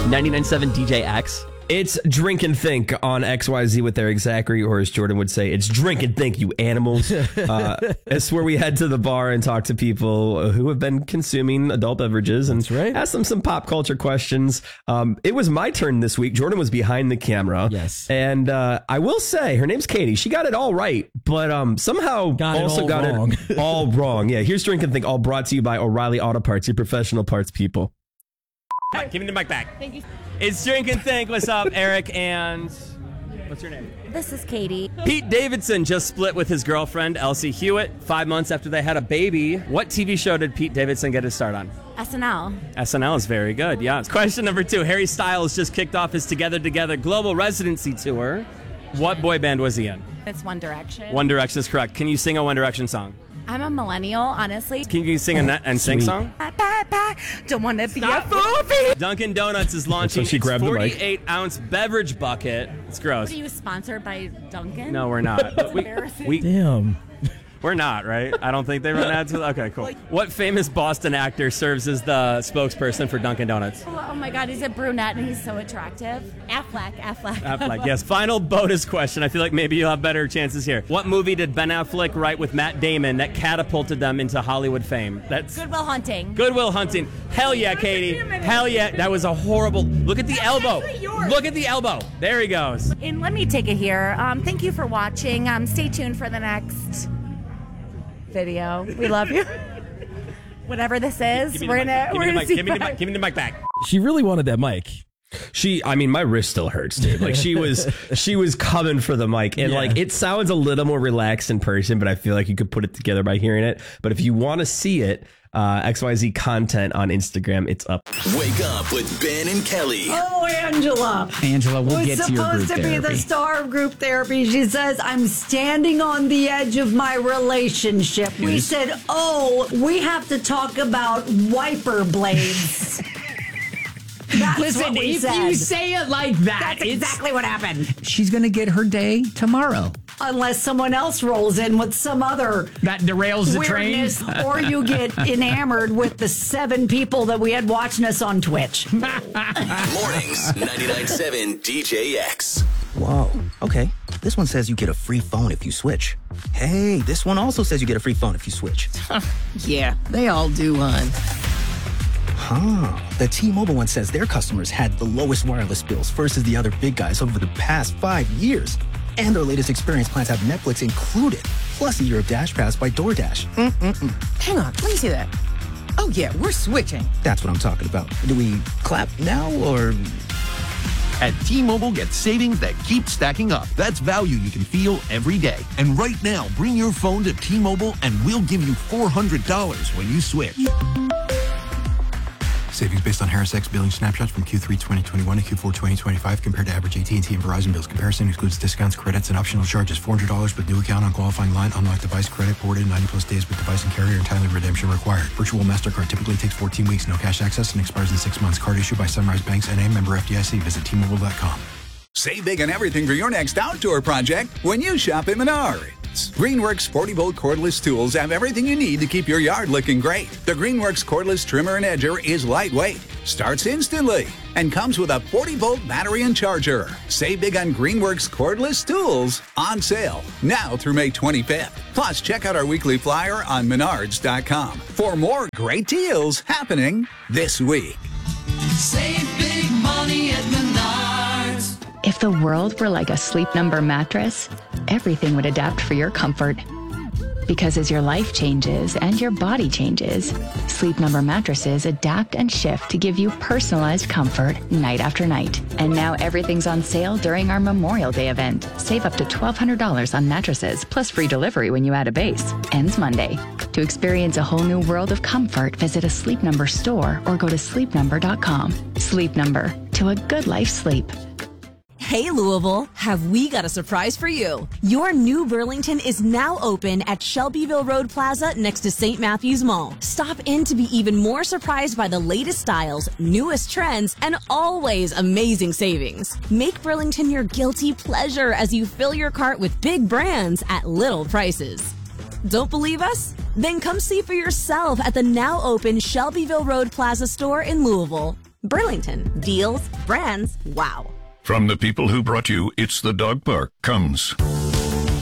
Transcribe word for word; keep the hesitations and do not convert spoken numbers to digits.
ninety-nine point seven D J X. It's Drink and Think on X Y Z with Eric Zachary, or as Jordan would say, it's Drink and Think, you animals. Uh, it's where we head to the bar and talk to people who have been consuming adult beverages and That's right. ask them some pop culture questions. Um, it was my turn this week. Jordan was behind the camera. Yes. And uh, I will say, her name's Katie. She got it all right, but um, somehow Got it also all got wrong. it all wrong. Yeah, here's Drink and Think, all brought to you by O'Reilly Auto Parts, your professional parts people. Mike, give me the mic back. Thank you. It's Drink and Think. What's up, Eric? And what's your name? This is Katie. Pete Davidson just split with his girlfriend, Elsie Hewitt, five months after they had a baby. What T V show did Pete Davidson get his start on? S N L. S N L is very good, yeah. Question number two. Harry Styles just kicked off his Together Together global residency tour. What boy band was he in? It's One Direction. One Direction is correct. Can you sing a One Direction song? I'm a millennial, honestly. Can you sing a net and sing Sweet. song? Bye, bye, bye. Don't want to be Stop. a fool. Dunkin' Donuts is launching she its grabbed the mic. forty-eight ounce beverage bucket. It's gross. Are you sponsored by Dunkin'? No, we're not. But we, embarrassing. we, Damn. we're not, right? I don't think they run ads. with- Okay, cool. What famous Boston actor serves as the spokesperson for Dunkin' Donuts? Oh my God, he's a brunette and he's so attractive. Affleck, Affleck. Affleck, yes. Final bonus question. I feel like maybe you'll have better chances here. What movie did Ben Affleck write with Matt Damon that catapulted them into Hollywood fame? That's Good Will Hunting. Good Will Hunting. Hell yeah, Katie. Hell yeah. That was a horrible. Look at the elbow. actually yours. Look at the elbow. There he goes. And let me take it here. Um, thank you for watching. Um, stay tuned for the next video. We love you. Whatever this is, Give me we're the mic. gonna Give me we're the gonna mic. see. Give me the what- mic. Give me the mic back. She really wanted that mic. She, I mean, my wrist still hurts, dude. Like she was, she was coming for the mic, and Yeah. like it sounds a little more relaxed in person, but I feel like you could put it together by hearing it. But if you want to see it, uh, X Y Z content on Instagram, it's up. Wake up with Ben and Kelly. Oh, Angela. Angela, we'll was get to your group supposed to be therapy. the star of group therapy. She says, I'm standing on the edge of my relationship. We Yes. said, oh, we have to talk about wiper blades. That's Listen, what we if said. you say it like that, That's it's- exactly what happened. she's going to get her day tomorrow. Unless someone else rolls in with some other That derails the weirdness, train. or you get enamored with the seven people that we had watching us on Twitch. Mornings, ninety-nine point seven D J X. Whoa, okay. This one says you get a free phone if you switch. Hey, this one also says you get a free phone if you switch. Yeah, they all do, hon. Huh. The T-Mobile one says their customers had the lowest wireless bills versus the other big guys over the past five years. And their latest experience plans have Netflix included, plus a year of Dash Pass by DoorDash. Mm-mm-mm. Hang on, let me see that. Oh, yeah, we're switching. That's what I'm talking about. Do we clap now or... At T-Mobile, get savings that keep stacking up. That's value you can feel every day. And right now, bring your phone to T-Mobile and we'll give you four hundred dollars when you switch. Savings based on Harris X billing snapshots from Q three twenty twenty-one to Q four twenty twenty-five compared to average A T and T and Verizon bills. Comparison excludes discounts, credits, and optional charges. four hundred dollars with new account on qualifying line. Unlocked device credit ported ninety plus days with device and carrier and timely redemption required. Virtual MasterCard typically takes fourteen weeks. No cash access and expires in six months. Card issued by Sunrise Banks N A, member F D I C. Visit T Mobile dot com. Save big on everything for your next outdoor project when you shop at Menards. Greenworks forty volt cordless tools have everything you need to keep your yard looking great. The Greenworks cordless trimmer and edger is lightweight, starts instantly, and comes with a forty volt battery and charger. Save big on Greenworks cordless tools on sale now through May twenty-fifth. Plus, check out our weekly flyer on Menards dot com for more great deals happening this week. Save big money at Menards. If the world were like a Sleep Number mattress, everything would adapt for your comfort. Because as your life changes and your body changes, Sleep Number mattresses adapt and shift to give you personalized comfort night after night. And now everything's on sale during our Memorial Day event. Save up to twelve hundred dollars on mattresses, plus free delivery when you add a base. Ends Monday. To experience a whole new world of comfort, visit a Sleep Number store or go to sleep number dot com. Sleep Number. To a good life sleep. Hey Louisville, have we got a surprise for you? Your new Burlington is now open at Shelbyville Road Plaza next to Saint Matthews Mall. Stop in to be even more surprised by the latest styles, newest trends, and always amazing savings. Make Burlington your guilty pleasure as you fill your cart with big brands at little prices. Don't believe us? Then come see for yourself at the now open Shelbyville Road Plaza store in Louisville. Burlington, deals, brands, wow. From the people who brought you It's the Dog Park comes